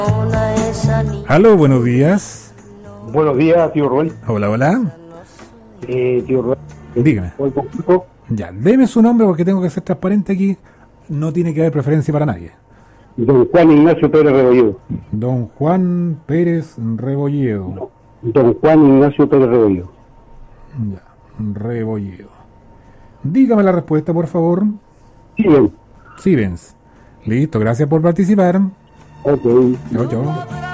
Aló, buenos días. Buenos días, tío Rubén. Hola, hola. Tío Rubén. Dígame. Ya, deme su nombre porque tengo que ser transparente aquí. No tiene que haber preferencia para nadie. Don Juan Ignacio Pérez Rebolledo. Don Juan Pérez Rebolledo. Don Juan Ignacio Pérez Rebolledo. Ya, Rebolledo. Dígame la respuesta, por favor. Sivens. Sivens. Listo, gracias por participar. Ok. Chao, chao.